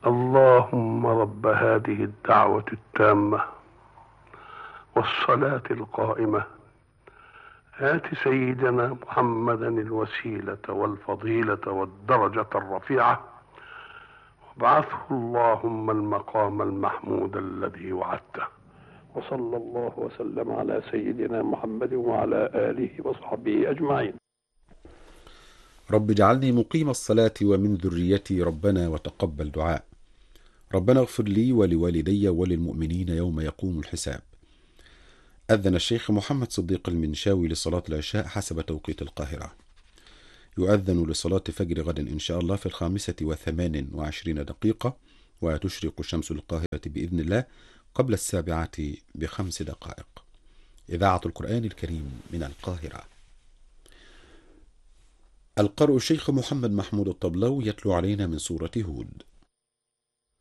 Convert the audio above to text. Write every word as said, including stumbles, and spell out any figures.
اللهم رب هذه الدعوة التامة والصلاة القائمة آت سيدنا محمدا الوسيلة والفضيلة والدرجة الرفيعة وابعثه اللهم المقام المحمود الذي وعدته. وصلى الله وسلم على سيدنا محمد وعلى آله وصحبه أجمعين. رب اجعلني مقيم الصلاة ومن ذريتي ربنا وتقبل دعاء. ربنا اغفر لي ولوالدي وللمؤمنين يوم يقوم الحساب. أذن الشيخ محمد صديق المنشاوي لصلاة العشاء حسب توقيت القاهرة. يؤذن لصلاة فجر غد إن شاء الله في الخامسة وثمان وعشرين دقيقة، وتشرق شمس القاهرة بإذن الله قبل السابعة بخمس دقائق. إذاعة القرآن الكريم من القاهرة. القارئ الشيخ محمد محمود الطبلوي يتلو علينا من سورة هود.